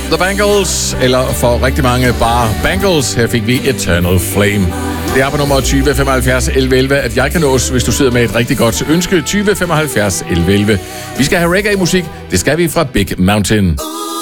The Bangles, eller for rigtig mange bare Bangles. Her fik vi Eternal Flame. Det er på nummer 20 75 11 11, at jeg kan nås, hvis du sidder med et rigtig godt ønske. 20 75 11 11. Vi skal have reggae-musik. Det skal vi fra Big Mountain.